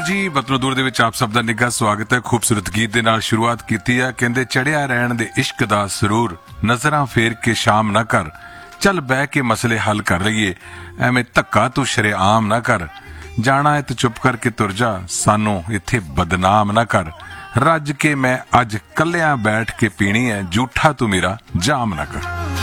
ਜੀ ਵਤਨੋਂ ਦੂਰ ਦੇ ਵਿੱਚ ਆਪ ਸਭ ਦਾ ਨਿੱਘਾ ਸਵਾਗਤ ਹੈ। ਖੂਬਸੂਰਤ ਗੀਤ ਦੇ ਨਾਲ ਸ਼ੁਰੂਆਤ ਕੀਤੀ ਹੈ। ਕਹਿੰਦੇ ਚੜਿਆ ਰਹਿਣ ਦੇ ਇਸ਼ਕ ਦਾ ਸਰੂਰ, ਨਜ਼ਰਾਂ ਫੇਰ ਕੇ ਸ਼ਾਮ ਨਾ ਕਰ, ਚੱਲ ਬਹਿ ਕੇ ਮਸਲੇ ਹੱਲ ਕਰ ਲਈਏ, ਐਵੇਂ ਧੱਕਾ ਤੂੰ ਸ਼ਰੇਆਮ ਨਾ ਕਰ, ਜਾਣਾ ਹੈ ਤੇ ਚੁੱਪ ਕਰਕੇ ਤੁਰ ਜਾ, ਸਾਨੂੰ ਇੱਥੇ ਬਦਨਾਮ ਨਾ ਕਰ, ਰੱਜ ਕੇ ਮੈਂ ਅੱਜ ਕੱਲਿਆਂ ਬੈਠ ਕੇ ਪੀਣੀ ਹੈ, ਝੂਠਾ ਤੂੰ ਮੇਰਾ ਜਾਮ ਨਾ ਕਰ।